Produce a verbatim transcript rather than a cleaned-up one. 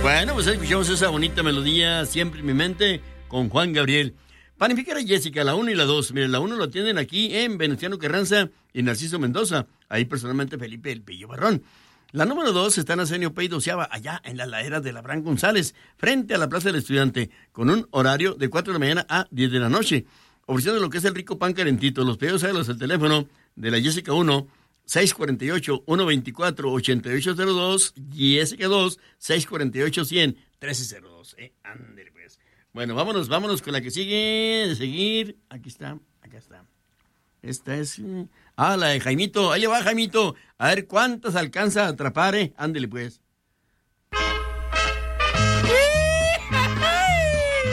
Bueno, pues escuchamos esa bonita melodía siempre en mi mente con Juan Gabriel. Panificar a Jessica, la uno y la dos. Miren, la uno lo tienen aquí en Venustiano Carranza y Narciso Mendoza. Ahí personalmente Felipe El Pillo Barrón. La número dos está en Arsenio Pey doceava, allá en la ladera de Abraham González, frente a la Plaza del Estudiante, con un horario de cuatro de la mañana a diez de la noche. Ofreciendo lo que es el rico pan calentito. Los pedidos, hágalos al teléfono de la Jessica uno, seis cuatro ocho, uno dos cuatro, ocho ocho cero dos, Jessica dos, seis cuatro ocho, cien, trece cero dos. Eh, ándale pues. Bueno, vámonos, vámonos con la que sigue, de seguir. Aquí está, acá está. Esta es... Ah, la de Jaimito. Ahí le va, Jaimito. A ver cuántas alcanza a atrapar, eh. Ándale pues.